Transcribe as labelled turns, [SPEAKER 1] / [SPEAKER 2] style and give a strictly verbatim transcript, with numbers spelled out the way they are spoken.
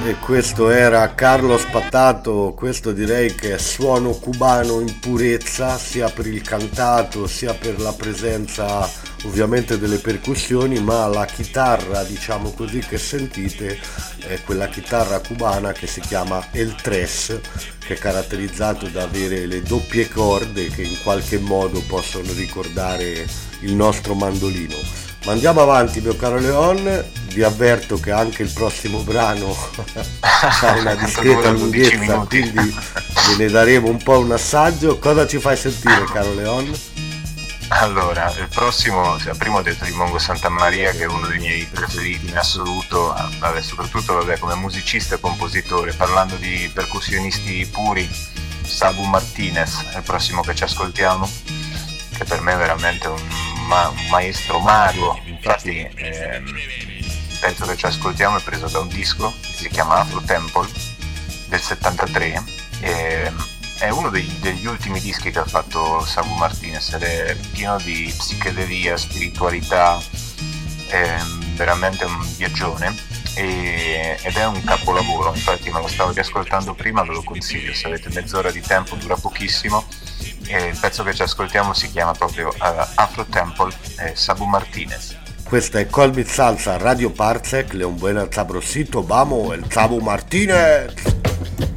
[SPEAKER 1] E questo era Carlos Patato, questo direi che è suono cubano in purezza, sia per il cantato sia per la presenza ovviamente delle percussioni, ma la chitarra, diciamo così, che sentite è quella chitarra cubana che si chiama El Tres, che è caratterizzato da avere le doppie corde che in qualche modo possono ricordare il nostro mandolino. Ma andiamo avanti, mio caro Leon, vi avverto che anche il prossimo brano ha una discreta lunghezza, quindi ve ne daremo un po' un assaggio. Cosa ci fai sentire, caro Leon?
[SPEAKER 2] Allora, il prossimo, cioè, prima ho detto di Mongo Santa Maria, che è uno dei miei preferiti in assoluto, vabbè, soprattutto vabbè, come musicista e compositore. Parlando di percussionisti puri, Sabu Martinez è il prossimo che ci ascoltiamo, che per me è veramente un, ma- un maestro mago. Infatti ehm, il pezzo che ci ascoltiamo è preso da un disco che si chiama Afro Temple del settantatré, e è uno dei, degli ultimi dischi che ha fatto Sabu Martinez ed è pieno di psichedelia, spiritualità, è veramente un viaggione, e, ed è un capolavoro. Infatti me lo stavo riascoltando prima, ve lo consiglio, se avete mezz'ora di tempo, dura pochissimo, e il pezzo che ci ascoltiamo si chiama proprio uh, Afro Temple, eh, Sabu Martinez.
[SPEAKER 1] Questa è Colbit Salsa Radio Parsec, le un buen sabrosito, vamos, el Sabu Martinez!